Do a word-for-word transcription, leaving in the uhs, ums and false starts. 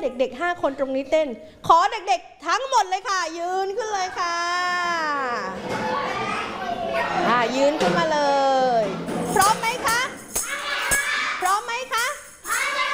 เด็กๆห้าคนตรงนี้เต้นขอเด็กๆทั้งหมดเลยค่ะยืนขึ้นเลยค่ะอ่ายืนขึ้นมาเล